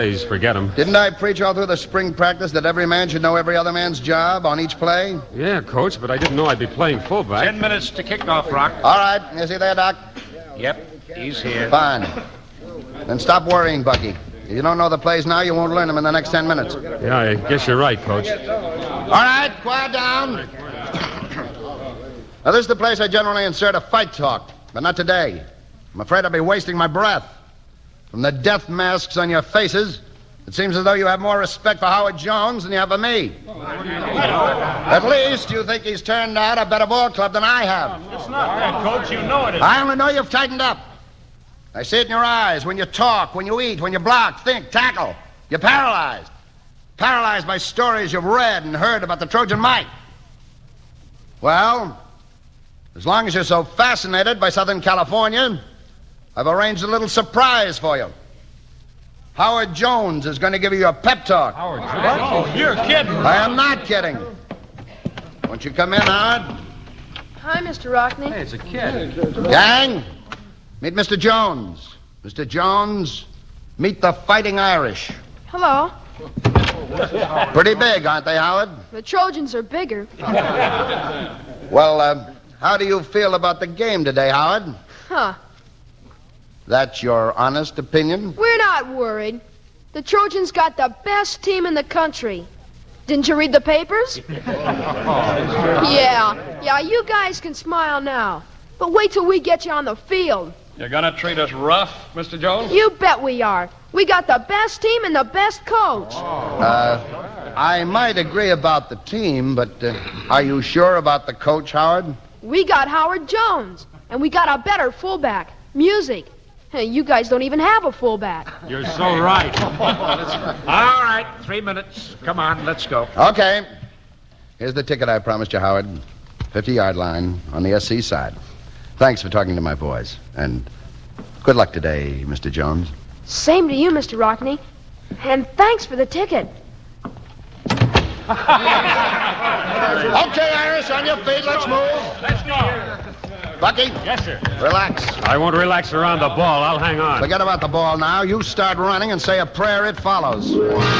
Please forget him. Didn't I preach all through the spring practice that every man should know every other man's job on each play? Yeah, Coach, but I didn't know I'd be playing fullback. 10 minutes to kick off, Rock. All right. Is he there, Doc? Yep, he's here. Fine. Then stop worrying, Bucky. If you don't know the plays now, you won't learn them in the next 10 minutes. Yeah, I guess you're right, Coach. All right, quiet down. Now, this is the place I generally insert a fight talk, but not today. I'm afraid I'll be wasting my breath. From the death masks on your faces, it seems as though you have more respect for Howard Jones than you have for me. At least you think he's turned out a better ball club than I have. It's not that, Coach. You know it is. I only know you've tightened up. I see it in your eyes when you talk, when you eat, when you block, think, tackle. You're paralyzed. Paralyzed by stories you've read and heard about the Trojan might. Well, as long as you're so fascinated by Southern California, I've arranged a little surprise for you. Howard Jones is going to give you a pep talk. Howard Jones? Oh, you're kidding. I am not kidding. Won't you come in, Howard? Hi, Mr. Rockney. Hey, it's a kid. Gang, meet Mr. Jones. Mr. Jones, meet the Fighting Irish. Hello. Pretty big, aren't they, Howard? The Trojans are bigger. Well, how do you feel about the game today, Howard? Huh. That's your honest opinion? We're not worried. The Trojans got the best team in the country. Didn't you read the papers? Yeah, you guys can smile now. But wait till we get you on the field. You're gonna treat us rough, Mr. Jones? You bet we are. We got the best team and the best coach. I might agree about the team, but are you sure about the coach, Howard? We got Howard Jones, and we got a better fullback, Music. Hey, you guys don't even have a fullback. You're so right. All right, 3 minutes. Come on, let's go. Okay. Here's the ticket I promised you, Howard. 50-yard line on the SC side. Thanks for talking to my boys. And good luck today, Mr. Jones. Same to you, Mr. Rockney. And thanks for the ticket. Okay, Irish, on your feet. Let's move. Let's go. Bucky? Yes, sir. Relax. I won't relax around the ball. I'll hang on. Forget about the ball now. You start running and say a prayer. It follows.